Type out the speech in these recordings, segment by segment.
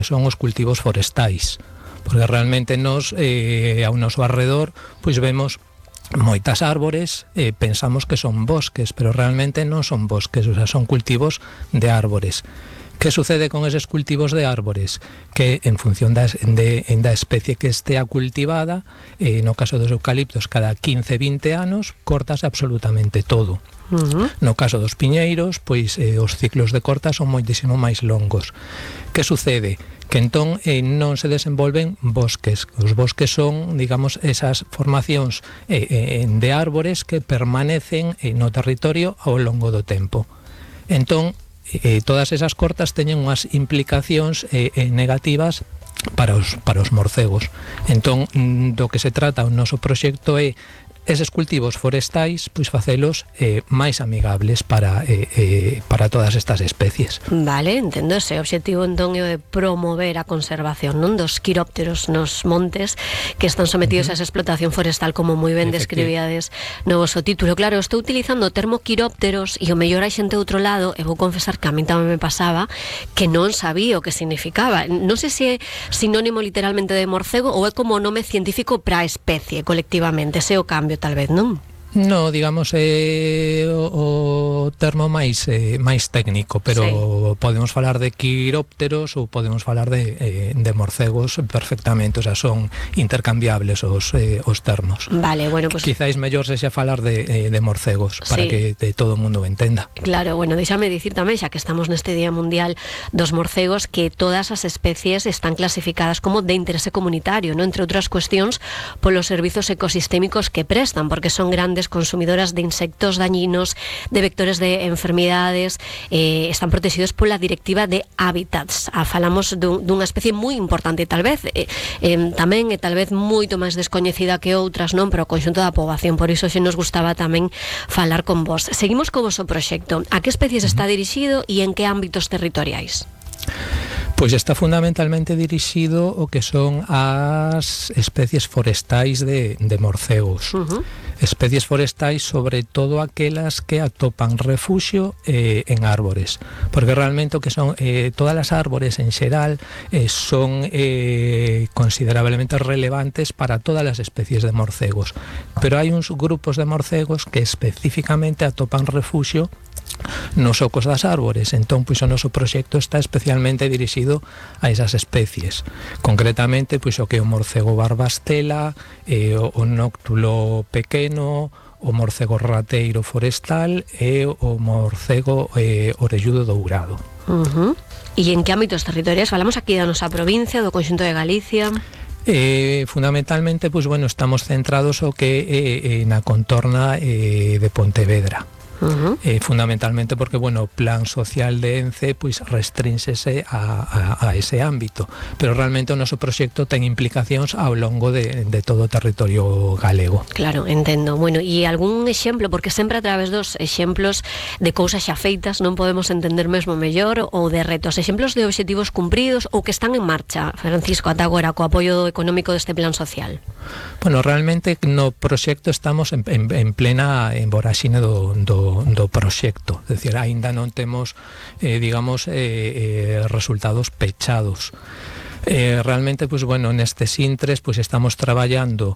son os cultivos forestais, porque realmente nos ao noso arredor pois vemos moitas árbores, pensamos que son bosques, pero realmente non son bosques, o sea, son cultivos de árbores. Que sucede con eses cultivos de árbores? Que en función da especie que estea cultivada, no caso dos eucaliptos, cada 15-20 anos, cortas absolutamente todo. No caso dos piñeiros, pois os ciclos de corta son moitísimo máis longos. Que sucede? Que entón non se desenvolven bosques. Os bosques son, digamos, esas formacións de árbores que permanecen no territorio ao longo do tempo. Entón, todas esas cortas teñen unhas implicacións negativas para os morcegos. Entón, do que se trata o noso proxecto é eses cultivos forestais, pois facelos máis amigables para todas estas especies. Vale, entendo. Ese obxectivo entón é de promover a conservación, non, dos quirópteros nos montes que están sometidos a esa explotación forestal, como moi ben describíades no voso título. Claro, estou utilizando o termo quirópteros e o mellor hai xente outro lado, e vou confesar que a mí tamén me pasaba que non sabía o que significaba. Non sei se é sinónimo literalmente de morcego ou é como nome científico para a especie colectivamente, ese é o cambio tal vez, non? No, digamos, o termo máis técnico, pero sí, podemos falar de quirópteros ou podemos falar de morcegos perfectamente, o sea, son intercambiables os termos. Vale, bueno, pues quizáis mellor sexa falar de morcegos, para que todo o mundo o entenda. Claro, bueno, déxame dicir tamén, xa que estamos neste Día Mundial dos Morcegos, que todas as especies están clasificadas como de interese comunitario, ¿no? Entre outras cuestións, polos servizos ecosistémicos que prestan, porque son grandes consumidoras de insectos dañinos, de vectores de enfermidades, están protegidos pola Directiva de Hábitats. Falamos dunha especie moi importante, tal vez tamén e tal vez moito máis descoñecida que outras, non, pero o conxunto da poboación. Por iso xe nos gustaba tamén falar con vos. Seguimos co voso proxecto. A que especies está dirixido e en que ámbitos territoriais? Pois está fundamentalmente dirixido o que son as especies forestais de morcegos. Especies forestais, sobre todo aquelas que atopan refuxio en árbores, porque realmente o que son todas as árbores en xeral son considerablemente relevantes para todas as especies de morcegos, pero hai uns grupos de morcegos que especificamente atopan refuxio nos ocos das árbores. Entón, pois o noso proxecto está especialmente dirixido a esas especies, concretamente pois o que é o morcego barbastela, o nóctulo pequeno, o morcego rateiro forestal e o morcego orelludo dourado. E en que ámbitos territoriais? Falamos aquí da nosa provincia, do conxunto de Galicia. Fundamentalmente, pois bueno, estamos centrados o que é na contorna de Pontevedra. Fundamentalmente porque, bueno, o plan social de ENCE pois restrínsese a ese ámbito, pero realmente o noso proxecto ten implicacións ao longo de todo o territorio galego. Claro, entendo. Bueno, e algún exemplo, porque sempre a través dos exemplos de cousas xa feitas non podemos entender mesmo mellor, ou de retos, exemplos de obxectivos cumpridos ou que están en marcha, Francisco, ata agora, co apoio económico deste plan social. Bueno, realmente no proxecto estamos en plena voraxine do proxecto, é dicir, aínda non temos digamos resultados pechados. Realmente, pois bueno, nestes intres pois estamos traballando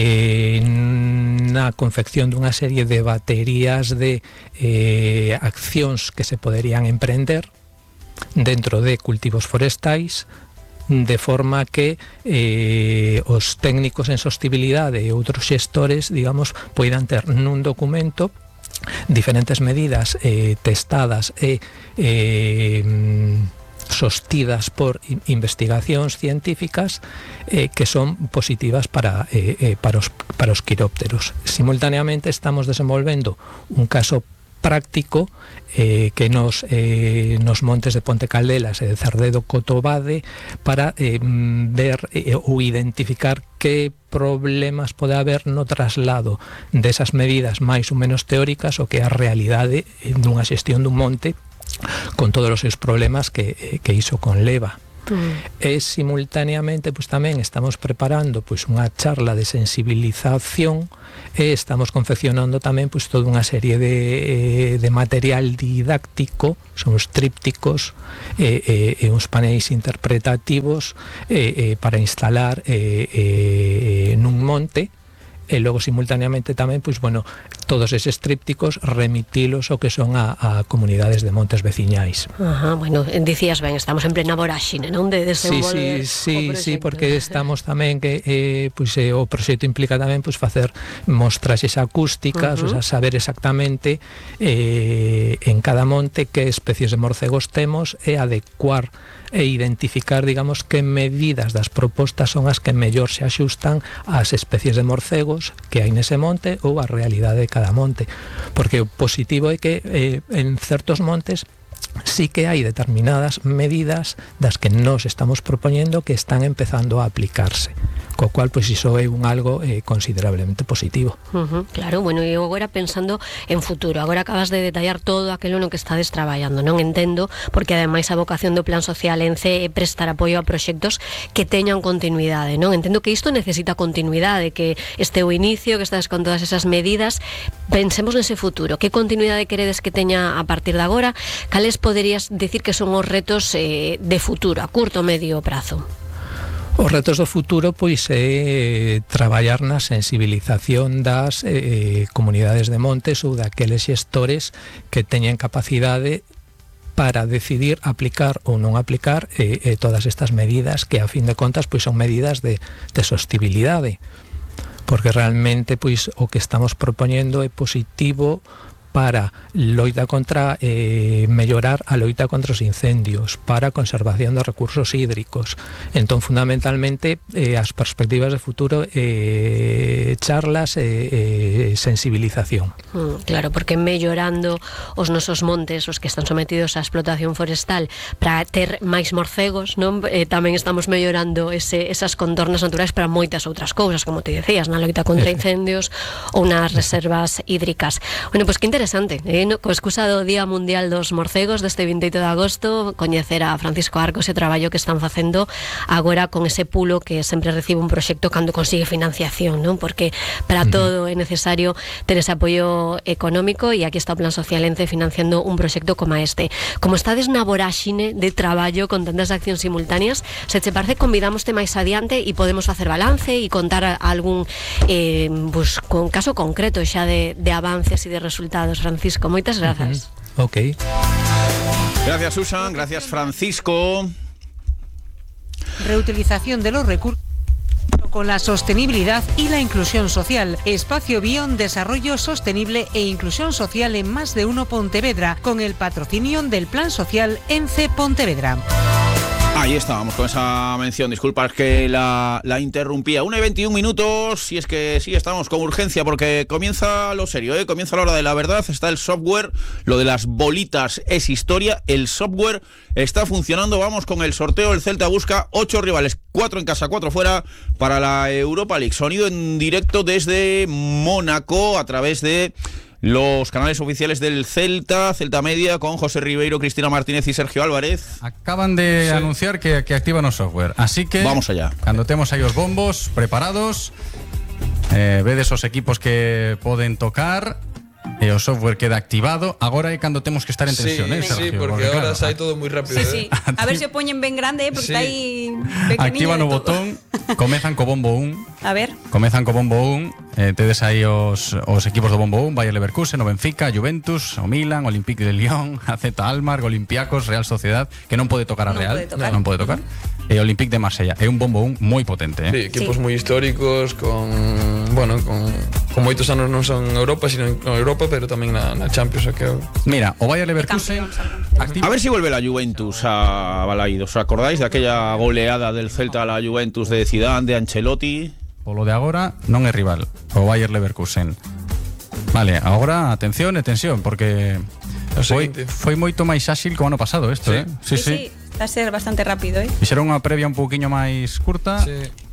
na confección dunha serie de baterías de accións que se poderían emprender dentro de cultivos forestais, de forma que os técnicos en sostibilidade e outros xestores, digamos, poidan ter nun documento diferentes medidas testadas e sostidas por investigacións científicas que son positivas para os quirópteros. Simultaneamente estamos desenvolvendo un caso práctico que nos montes de Ponte Caldelas e de Cerdedo Cotobade para ver ou identificar que problemas pode haber no traslado desas medidas máis ou menos teóricas o que é a realidade dunha xestión dun monte con todos os seus problemas que iso conleva. E simultaneamente pois tamén estamos preparando pois unha charla de sensibilización e estamos confeccionando tamén pois toda unha serie de material didáctico, son os trípticos e uns paneis interpretativos para instalar nun monte. E logo simultaneamente tamén, pois, bueno, todos eses trípticos remitilos o que son a comunidades de montes veciñais. Ajá, bueno, dicías ben, estamos en plena voráxine, non? De desenvolver sí, porque estamos tamén que pois, o proxecto implica tamén pois facer mostraxes acústicas, o sea, saber exactamente en cada monte que especies de morcegos temos e adecuar e identificar, digamos, que medidas das propostas son as que mellor se axustan ás especies de morcegos que hai nese monte ou a realidade de cada monte, porque o positivo é que en certos montes sí que hai determinadas medidas das que nos estamos propoñendo que están empezando a aplicarse, co cual pois iso é un algo considerablemente positivo. Claro, bueno, e agora pensando en futuro, agora acabas de detallar todo aquilo no que estades traballando, non entendo, porque ademais a vocación do Plan Social ENCE é prestar apoio a proxectos que teñan continuidade, non? Entendo que isto necesita continuidade, que este o inicio, que estás con todas esas medidas. Pensemos nese futuro, que continuidade queredes que teña a partir de agora? Cales poderías decir que son os retos de futuro, a curto, medio prazo? Os retos do futuro pois é traballar na sensibilización das comunidades de montes ou daqueles xestores que teñen capacidade para decidir aplicar ou non aplicar todas estas medidas que a fin de contas pois son medidas de sostibilidade, porque realmente pois o que estamos propoñendo é positivo para loita contra mellorar a loita contra os incendios, para a conservación dos recursos hídricos. Entón, fundamentalmente, as perspectivas de futuro, charlas e sensibilización. Claro, porque mellorando os nosos montes, os que están sometidos á explotación forestal, para ter máis morcegos, non? Tamén estamos mellorando esas contornas naturais para moitas outras cousas, como te decías, na loita contra incendios ou nas reservas hídricas. Bueno, pois que interesante, co excusa do Día Mundial dos Morcegos deste 28 de agosto, coñecer a Francisco Arcos e o traballo que están facendo agora con ese pulo que sempre recibe un proxecto cando consigue financiación, non? Porque para todo é necesario ter ese apoio económico, e aquí está o Plan Social ENCE financiando un proxecto como este. Como estades na voráxine de traballo con tantas accións simultáneas, se che parece, convidámoste máis adiante e podemos facer balance e contar algún con caso concreto xa de avances e de resultados. Francisco, moitas grazas. Ok. Gracias, Susan. Gracias, Francisco. Reutilización de los recursos con la sostenibilidad y la inclusión social. Espacio Bion, desarrollo sostenible e inclusión social en Más de Uno Pontevedra, con el patrocinio del Plan Social ENCE Pontevedra. Ahí estábamos con esa mención, disculpas que la interrumpía. 1:21, y es que sí, estamos con urgencia porque comienza lo serio, comienza la hora de la verdad. Está el software, lo de las bolitas es historia, el software está funcionando. Vamos con el sorteo. El Celta busca 8 rivales, 4 en casa, 4 fuera, para la Europa League. Sonido en directo desde Mónaco a través de los canales oficiales del Celta Media, con José Ribeiro, Cristina Martínez y Sergio Álvarez. Acaban de anunciar que activan o software, así que vamos allá. Cando temos aí os bombos preparados, vedes os equipos que poden tocar e o software queda activado. Agora é cando temos que estar en tensión, Sergio? Sí, porque ahora sai todo moi rápido. Sí. A ver se o poñen ben grande, porque está aí pequeniño. Activan o botón, comezan co bombo 1. A ver. Comezan co bombo 1, tedes aí os equipos do bombo 1, Bayer Leverkusen, o Benfica, Juventus, o Milan, Olympique de Lyon, AZ Alkmaar, Olympiacos, Real Sociedad, que non pode tocar a Real, non pode tocar. E Olympique de Marsella. É un bombo 1 moi potente, Sí, equipos moi históricos, con moitos anos non son en Europa, sino en Europa, pero tamén na Champions. Mira, o Bayer Leverkusen a ver si vuelve la Juventus a Balaídos. ¿Os acordáis de aquella goleada del Celta a la Juventus de Zidane, de Ancelotti? Polo de agora non é rival o Bayer Leverkusen. Vale, agora atención e tensión, porque foi moito máis áxil que o ano pasado isto, Sí, va a ser bastante rápido, Fixeron unha previa un pouquiño máis curta.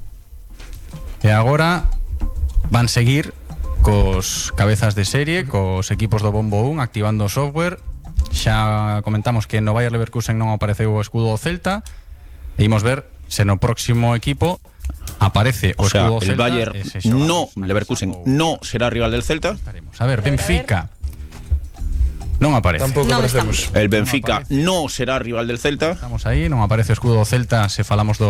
E agora van seguir cos cabezas de serie, cos equipos do bombo 1 activando o software. Xa comentamos que no Bayer Leverkusen non apareceu o escudo do Celta. e imos ver se no próximo equipo aparece o sea, escudo el Celta. Bayer Leverkusen no será rival del Celta. A ver, Benfica non aparece. Tampouco Non aparecemos. El Benfica no será rival del Celta. Estamos aí, non aparece o escudo Celta se falamos do